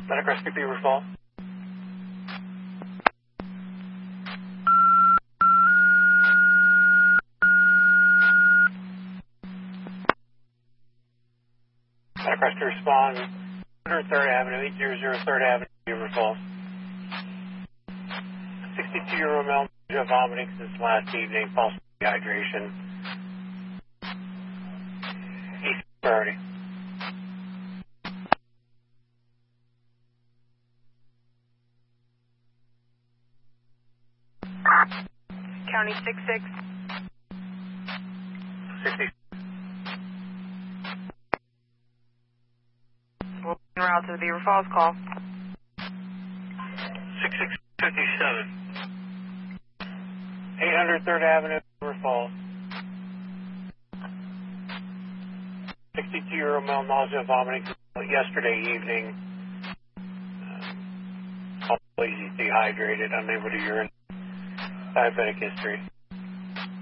Medic Rescue Beaver Falls. Medic Rescue respond 103rd Avenue, 800 3rd Avenue, Beaver Falls. 62-year-old male vomiting since last evening, possible dehydration. East priority. County 66. 60. We'll en route to the Beaver Falls call. 6657. 800 3rd Avenue, Beaver Falls. 62-year-old male nausea vomiting yesterday evening. Possibly dehydrated, unable to urinate. Diabetic history.